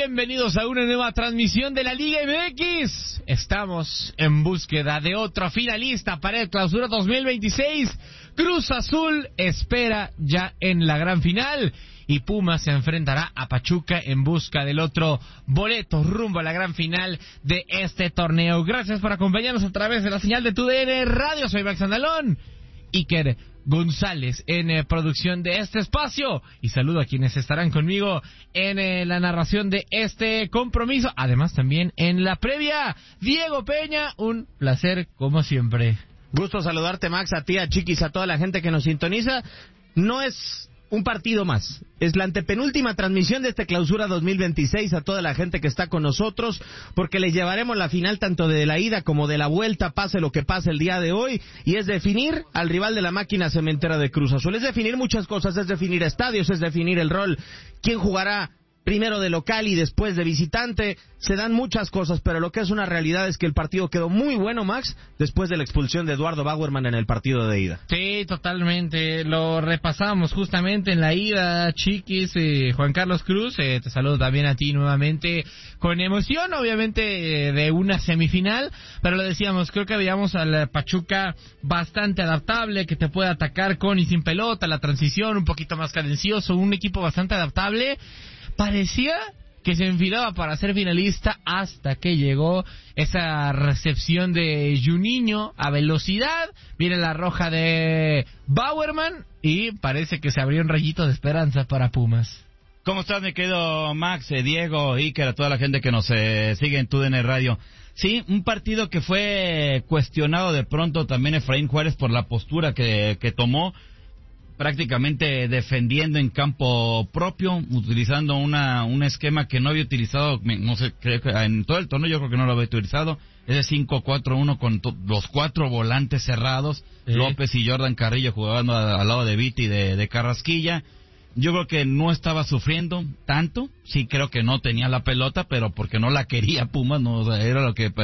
bienvenidos a una nueva transmisión de la Liga MX. Estamos en búsqueda de otro finalista para el Clausura 2026. Cruz Azul espera ya en la gran final y Pumas se enfrentará a Pachuca en busca del otro boleto rumbo a la gran final de este torneo. Gracias por acompañarnos a través de la señal de TUDN Radio. Soy Max Andalón, Iker González en producción de este espacio, y saludo a quienes estarán conmigo en la narración de este compromiso, además también en la previa. Diego Peña, un placer como siempre. Gusto saludarte, Max, a ti, a Chiquis, a toda la gente que nos sintoniza. No es un partido más, es la antepenúltima transmisión de este Clausura 2026 a toda la gente que está con nosotros, porque les llevaremos la final tanto de la ida como de la vuelta, pase lo que pase el día de hoy, y es definir al rival de la máquina cementera de Cruz Azul. Es definir muchas cosas, es definir estadios, es definir el rol, quién jugará primero de local y después de visitante. Se dan muchas cosas, pero lo que es una realidad es que el partido quedó muy bueno, Max, después de la expulsión de Eduardo Bauerman en el partido de ida. Sí, totalmente, lo repasamos justamente en la ida, Chiquis. Juan Carlos Cruz, te saludo también a ti nuevamente, con emoción obviamente de una semifinal, pero lo decíamos, creo que veíamos al Pachuca bastante adaptable, que te puede atacar con y sin pelota, la transición un poquito más cadencioso, un equipo bastante adaptable. Parecía que se enfilaba para ser finalista hasta que llegó esa recepción de Juninho a velocidad. Viene la roja de Bauerman y parece que se abrió un rayito de esperanza para Pumas. ¿Cómo estás, mi querido Max, Diego, Iker, a toda la gente que nos sigue en TUDN Radio? Sí, un partido que fue cuestionado de pronto también Efraín Juárez por la postura que tomó, prácticamente defendiendo en campo propio, utilizando un esquema que no había utilizado, no sé, creo que en todo el torneo yo creo que no lo había utilizado, ese 5-4-1 con los cuatro volantes cerrados, sí. López y Jordan Carrillo jugando al lado de Viti de Carrasquilla. Yo creo que no estaba sufriendo tanto, sí creo que no tenía la pelota, pero porque no la quería Pumas, no, o sea, era lo que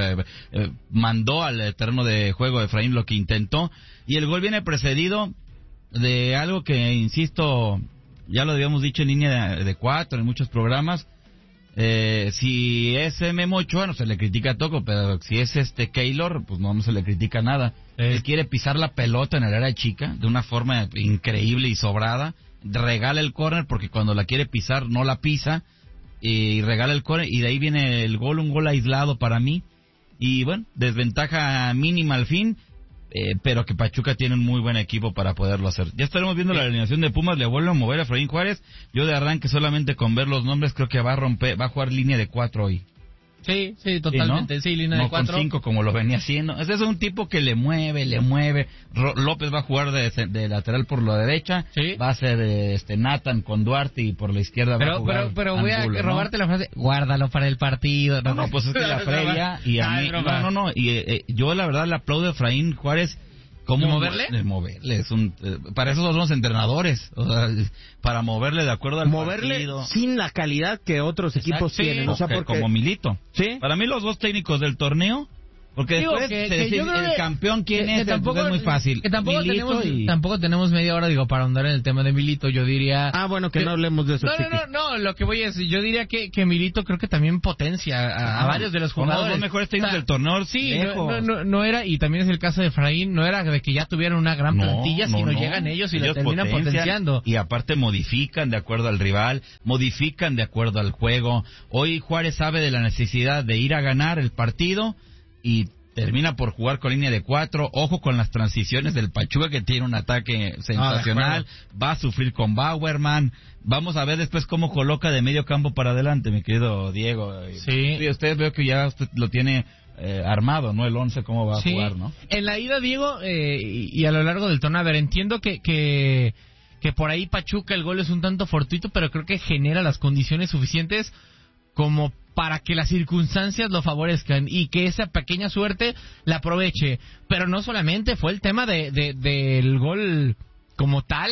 mandó al terreno de juego Efraín, lo que intentó, y el gol viene precedido de algo que, insisto, ya lo habíamos dicho en línea de 4 en muchos programas. Si es Memo Ochoa no se le critica a Toco, pero si es Keylor, pues no se le critica nada. Él quiere pisar la pelota en el área chica de una forma increíble y sobrada, regala el córner porque cuando la quiere pisar no la pisa, y regala el córner, y de ahí viene el gol, un gol aislado para mí, y bueno, desventaja mínima al fin. Pero que Pachuca tiene un muy buen equipo para poderlo hacer. Ya estaremos viendo la alineación de Pumas, le vuelve a mover a Efraín Juárez. Yo de arranque solamente con ver los nombres creo que va a jugar línea de 4 hoy. Sí, totalmente, ¿no? Sí, línea de 4. No con 5 como lo venía haciendo. Ese es un tipo que le mueve. López va a jugar de lateral por la derecha. ¿Sí? Va a ser Nathan con Duarte, y por la izquierda va a jugar pero voy a robarte, ¿no? La frase, guárdalo para el partido. No, pues es que la feria y a mí... No, y yo la verdad le aplaudo a Efraín Juárez. ¿Cómo moverle? Para eso son los entrenadores, o sea, para moverle de acuerdo al partido. Sin la calidad que otros equipos tienen, o sea, porque... como Milito. ¿Sí? Para mí los dos técnicos del torneo, porque después decir el campeón quién es, tampoco, es muy fácil. Que tampoco tenemos media hora, para ahondar en el tema de Milito. Yo diría... bueno, que no hablemos de eso. No, lo que voy es, yo diría que Milito creo que también potencia a varios de los jugadores. Uno de los mejores técnicos del torneo. Sí, no era, y también es el caso de Efraín, no era de que ya tuvieran una gran plantilla, sino llegan ellos y la terminan potenciando. Y aparte modifican de acuerdo al rival, modifican de acuerdo al juego. Hoy Juárez sabe de la necesidad de ir a ganar el partido, y termina por jugar con línea de 4. Ojo con las transiciones del Pachuca, que tiene un ataque sensacional. Va a sufrir con Bauerman. Vamos a ver después cómo coloca de medio campo para adelante, mi querido Diego. Sí. Y usted veo que ya usted lo tiene armado, ¿no? El 11, cómo va a jugar, ¿no? En la ida, Diego, y a lo largo del torneo, a ver, entiendo que por ahí Pachuca el gol es un tanto fortuito, pero creo que genera las condiciones suficientes como para que las circunstancias lo favorezcan y que esa pequeña suerte la aproveche. Pero no solamente fue el tema del gol como tal,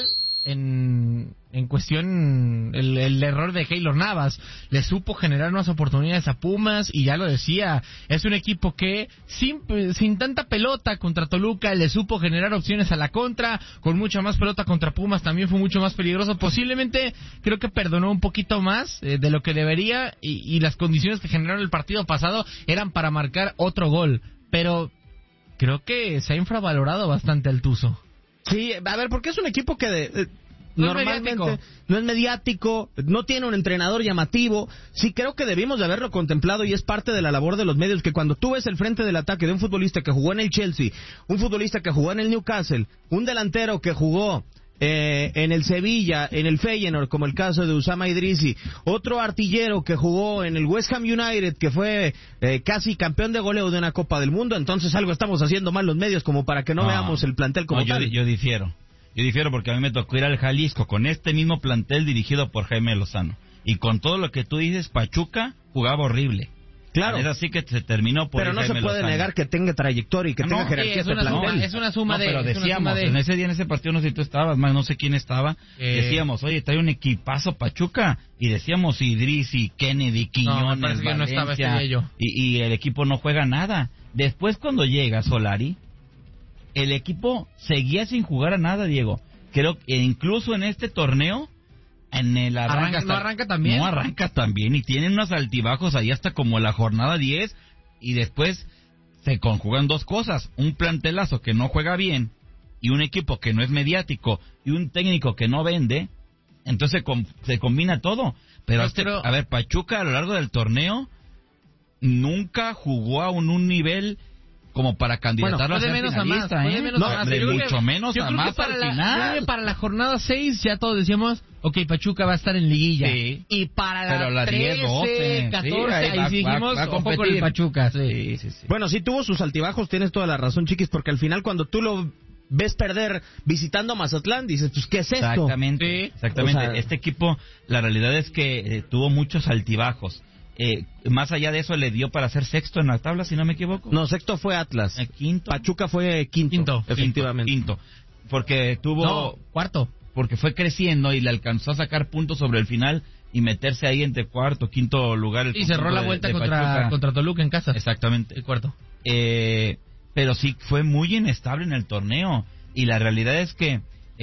en cuestión el error de Keylor Navas. Le supo generar unas oportunidades a Pumas y ya lo decía, es un equipo que sin tanta pelota contra Toluca le supo generar opciones a la contra, con mucha más pelota contra Pumas también fue mucho más peligroso. Posiblemente creo que perdonó un poquito más de lo que debería y las condiciones que generaron el partido pasado eran para marcar otro gol, pero creo que se ha infravalorado bastante al Tuzo. Sí, a ver, porque es un equipo que normalmente no es mediático, no tiene un entrenador llamativo. Sí, creo que debimos de haberlo contemplado y es parte de la labor de los medios, que cuando tú ves el frente del ataque de un futbolista que jugó en el Chelsea, un futbolista que jugó en el Newcastle, un delantero que jugó en el Sevilla, en el Feyenoord, como el caso de Usama Idrisi, otro artillero que jugó en el West Ham United, que fue casi campeón de goleo de una Copa del Mundo, entonces algo estamos haciendo mal los medios como para que no veamos el plantel como tal. Yo difiero porque a mí me tocó ir al Jalisco con este mismo plantel dirigido por Jaime Lozano, y con todo lo que tú dices, Pachuca jugaba horrible. Claro. Es así que se terminó por pero no Jaime se puede Lozano. negar que tenga trayectoria y que tenga jerarquía este plantel. Es una suma de... Pero decíamos, en ese día, en ese partido, no sé si tú estabas, más no sé quién estaba, decíamos, oye, trae un equipazo Pachuca, y decíamos Idrisi, Kennedy, Quiñones, que no estaba y el equipo no juega nada. Después, cuando llega Solari, el equipo seguía sin jugar a nada, Diego. Creo que incluso en este torneo, en el arranca también y tienen unos altibajos ahí hasta como la jornada 10, y después se conjugan dos cosas: un plantelazo que no juega bien y un equipo que no es mediático y un técnico que no vende. Entonces se combina todo. Pero a ver, Pachuca a lo largo del torneo nunca jugó a un nivel como para candidatarlo a ser finalista, mucho menos a más al final. Para la jornada 6 ya todos decíamos, ok, Pachuca va a estar en liguilla. Sí. Y para la 13, 12, 14, sí, ahí dijimos, ojo con el Pachuca. Sí. Bueno, sí tuvo sus altibajos, tienes toda la razón, Chiquis, porque al final cuando tú lo ves perder visitando a Mazatlán, dices, pues, ¿qué es esto? Exactamente. O sea, este equipo, la realidad es que tuvo muchos altibajos. Más allá de eso, le dio para ser sexto en la tabla, si no me equivoco. No, sexto fue Atlas. Quinto. Pachuca fue quinto, efectivamente. Quinto. Porque cuarto. Porque fue creciendo y le alcanzó a sacar puntos sobre el final y meterse ahí entre cuarto, quinto lugar. Y cerró la vuelta contra Toluca en casa. Exactamente. El cuarto. Pero sí fue muy inestable en el torneo. Y la realidad es que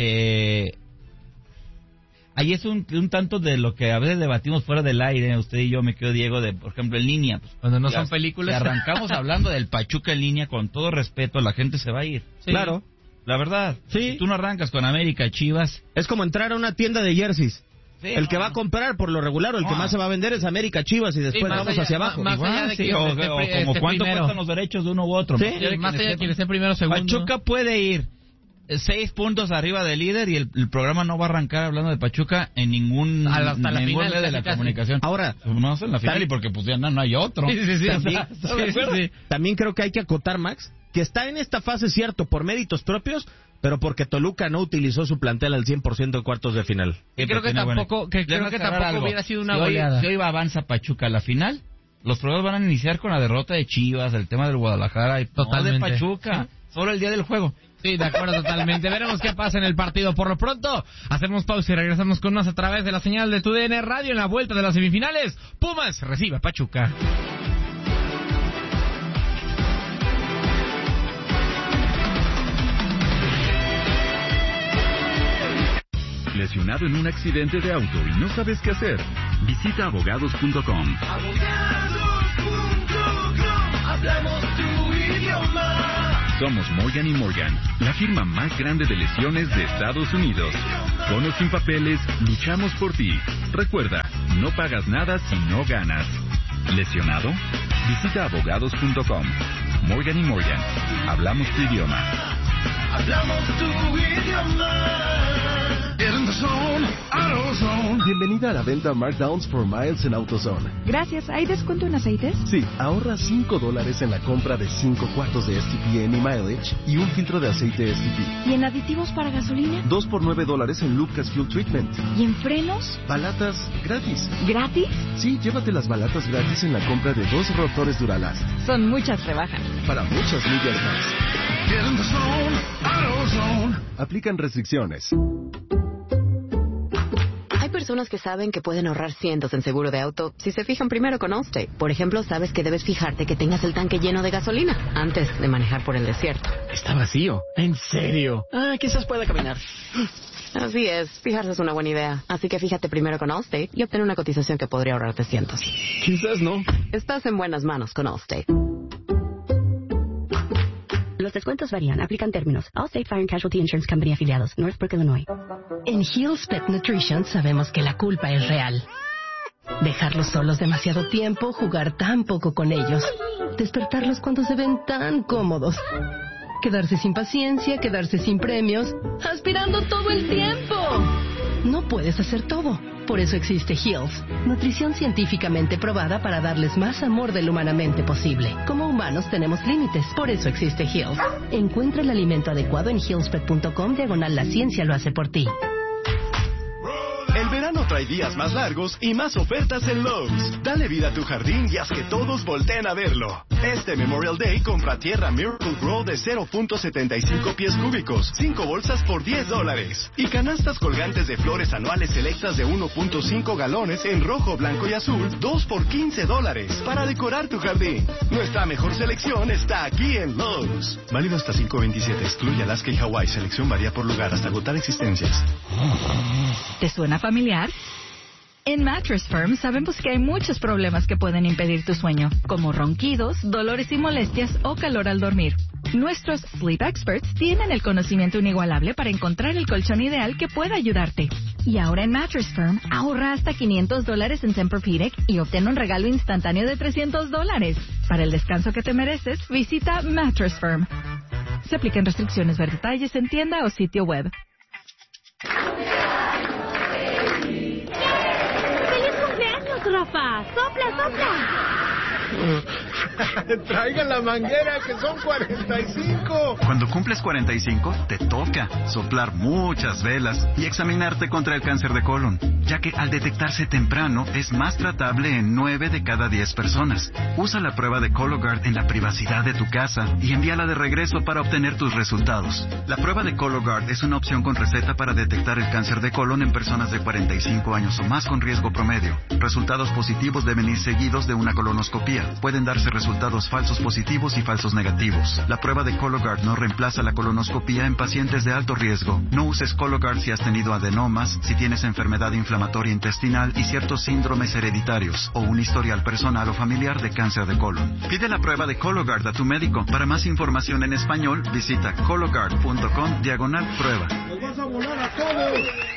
ahí es un tanto de lo que a veces debatimos fuera del aire, usted y yo, me quedo Diego, de por ejemplo en línea. Pues, cuando no son películas. Si arrancamos hablando del Pachuca en línea, con todo respeto, la gente se va a ir. Sí. Claro. La verdad. Sí. Si tú no arrancas con América, Chivas. Es como entrar a una tienda de jerseys. Sí, el que va a comprar por lo regular o el que más se va a vender es América, Chivas, y después vamos hacia abajo. Más allá de que o como cuánto cuestan los derechos de uno u otro. Sí. Más allá de que esté primero o segundo. Pachuca puede ir 6 puntos arriba del líder y el programa no va a arrancar hablando de Pachuca en ningún medio de la comunicación. Ahora, no en la final y porque pues ya no hay otro. Sí. También creo que hay que acotar, Max, que está en esta fase, cierto, por méritos propios, pero porque Toluca no utilizó su plantel al 100% en cuartos de final. Y creo que tampoco hubiera sido una goleada. Si hoy avanza Pachuca a la final, los problemas van a iniciar con la derrota de Chivas, el tema del Guadalajara y totalmente. No de Pachuca, solo el día del juego. Sí, de acuerdo, totalmente. Veremos qué pasa en el partido. Por lo pronto, hacemos pausa y regresamos con más a través de la señal de TUDN Radio en la vuelta de las semifinales. Pumas recibe a Pachuca. Lesionado en un accidente de auto y no sabes qué hacer, visita abogados.com. Hablamos tu idioma. Somos Morgan & Morgan, la firma más grande de lesiones de Estados Unidos. Con o sin papeles, luchamos por ti. Recuerda, no pagas nada si no ganas. ¿Lesionado? Visita abogados.com. Morgan & Morgan, hablamos tu idioma. Hablamos tu idioma. Bienvenida a la venta Markdowns for Miles en AutoZone. Gracias. ¿Hay descuento en aceites? Sí, ahorra $5 en la compra de 5 cuartos de STP Any Mileage y un filtro de aceite STP. ¿Y en aditivos para gasolina? 2 por $9 en Lucas Fuel Treatment. ¿Y en frenos? Balatas gratis. ¿Gratis? Sí, llévate las balatas gratis en la compra de 2 rotores Duralast. Son muchas rebajas. Para muchas millas más. Aplican restricciones. personas que saben que pueden ahorrar cientos en seguro de auto si se fijan primero con Allstate. Por ejemplo, sabes que debes fijarte que tengas el tanque lleno de gasolina antes de manejar por el desierto. Está vacío. ¿En serio? Quizás pueda caminar. Así es, fijarse es una buena idea. Así que fíjate primero con Allstate y obtén una cotización que podría ahorrarte cientos. Quizás no. Estás en buenas manos con Allstate. Los descuentos varían. Aplican términos. Allstate Fire and Casualty Insurance Company afiliados. Northbrook, Illinois. En Hill's Pet Nutrition sabemos que la culpa es real. Dejarlos solos demasiado tiempo, jugar tan poco con ellos, despertarlos cuando se ven tan cómodos, quedarse sin paciencia, quedarse sin premios, aspirando todo el tiempo. No puedes hacer todo. Por eso existe Hill's, nutrición científicamente probada para darles más amor del humanamente posible. Como humanos tenemos límites, por eso existe Hill's. Encuentra el alimento adecuado en hillspet.com/la ciencia lo hace por ti. El verano trae días más largos y más ofertas en Lowe's. Dale vida a tu jardín y haz que todos volteen a verlo. Este Memorial Day compra tierra Miracle Grow de 0.75 pies cúbicos, 5 bolsas por $10. Y canastas colgantes de flores anuales selectas de 1.5 galones en rojo, blanco y azul, 2 por $15. Para decorar tu jardín. Nuestra mejor selección está aquí en Lowe's. Válido hasta 5/27. Excluye Alaska y Hawái. Selección varía por lugar hasta agotar existencias. ¿Te suena familiar? En Mattress Firm sabemos que hay muchos problemas que pueden impedir tu sueño, como ronquidos, dolores y molestias o calor al dormir. Nuestros Sleep Experts tienen el conocimiento inigualable para encontrar el colchón ideal que pueda ayudarte. Y ahora en Mattress Firm, ahorra hasta $500 en Tempur-Pedic y obtén un regalo instantáneo de $300. Para el descanso que te mereces, visita Mattress Firm. Se aplican restricciones. Ver detalles en tienda o sitio web. Rafa, sopla, sopla. Traigan la manguera, que son 45. Cuando cumples 45, te toca soplar muchas velas y examinarte contra el cáncer de colon, ya que al detectarse temprano es más tratable en 9 de cada 10 personas. Usa la prueba de Cologuard en la privacidad de tu casa y envíala de regreso para obtener tus resultados. La prueba de Cologuard es una opción con receta para detectar el cáncer de colon en personas de 45 años o más con riesgo promedio. Resultados positivos deben ir seguidos de una colonoscopía. Pueden darse resultados falsos positivos y falsos negativos. La prueba de Cologuard no reemplaza la colonoscopía en pacientes de alto riesgo. No uses Cologuard si has tenido adenomas, si tienes enfermedad inflamatoria intestinal y ciertos síndromes hereditarios o un historial personal o familiar de cáncer de colon. Pide la prueba de Cologuard a tu médico. Para más información en español, visita cologuard.com/prueba. ¡Nos vas a volar a todos!